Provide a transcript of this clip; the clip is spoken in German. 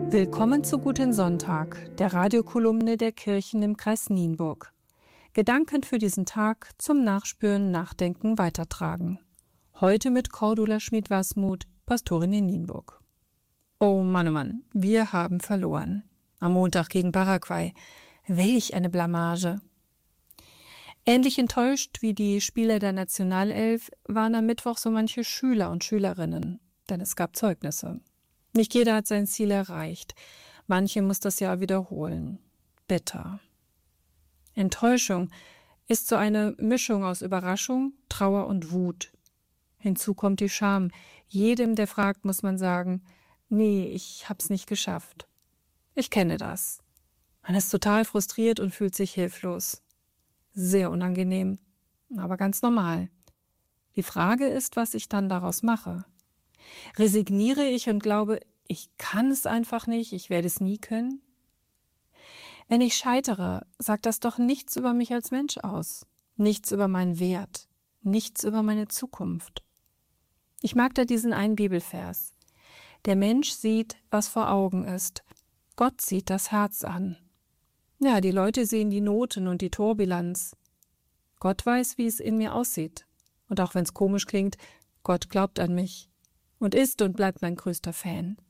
Willkommen zu Guten Sonntag, der Radiokolumne der Kirchen im Kreis Nienburg. Gedanken für diesen Tag zum Nachspüren, Nachdenken, Weitertragen. Heute mit Cordula Schmid-Wasmuth, Pastorin in Nienburg. Oh Mann, wir haben verloren. Am Montag gegen Paraguay. Welch eine Blamage. Ähnlich enttäuscht wie die Spieler der Nationalelf waren am Mittwoch so manche Schüler und Schülerinnen, denn es gab Zeugnisse. Nicht jeder hat sein Ziel erreicht. Manche muss das Jahr wiederholen. Bitter. Enttäuschung ist so eine Mischung aus Überraschung, Trauer und Wut. Hinzu kommt die Scham. Jedem, der fragt, muss man sagen, nee, ich hab's nicht geschafft. Ich kenne das. Man ist total frustriert und fühlt sich hilflos. Sehr unangenehm, aber ganz normal. Die Frage ist, was ich dann daraus mache. Resigniere ich und glaube, ich kann es einfach nicht, ich werde es nie können? Wenn ich scheitere, sagt das doch nichts über mich als Mensch aus, nichts über meinen Wert, nichts über meine Zukunft. Ich mag da diesen einen Bibelvers. Der Mensch sieht, was vor Augen ist. Gott sieht das Herz an. Ja, die Leute sehen die Noten und die Torbilanz. Gott weiß, wie es in mir aussieht. Und auch wenn es komisch klingt, Gott glaubt an mich und ist und bleibt mein größter Fan.